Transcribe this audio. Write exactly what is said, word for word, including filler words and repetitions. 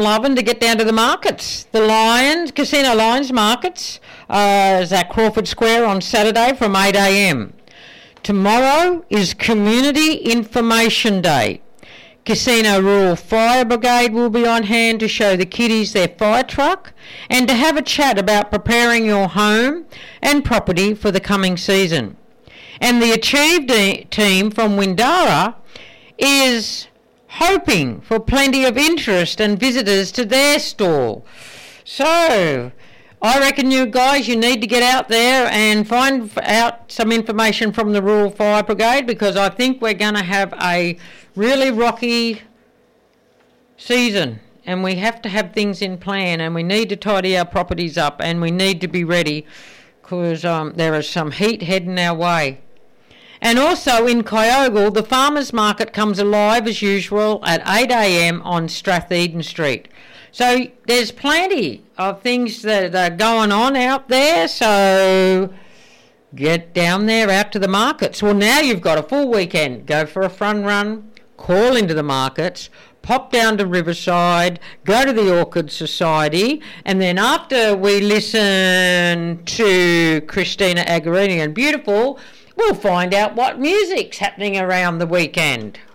Loving to get down to the markets. The Lions, Casino Lions markets uh, is at Crawford Square on Saturday from eight a.m. Tomorrow is Community Information Day. Casino Rural Fire Brigade will be on hand to show the kiddies their fire truck and to have a chat about preparing your home and property for the coming season. And the Achieve de- team from Windara is hoping for plenty of interest and visitors to their stall. So, I reckon you guys, you need to get out there and find out some information from the Rural Fire Brigade, because I think we're going to have a really rocky season and we have to have things in plan, and we need to tidy our properties up, and we need to be ready because um, there is some heat heading our way. And also in Kyogle, the farmers market comes alive as usual at eight a.m. on Stratheden Street. So there's plenty of things that are going on out there, so get down there out to the markets. Well, now you've got a full weekend. Go for a fun run, call into the markets, pop down to Riverside, go to the Orchid Society, and then after we listen to Christina Agarini and Beautiful, we'll find out what music's happening around the weekend.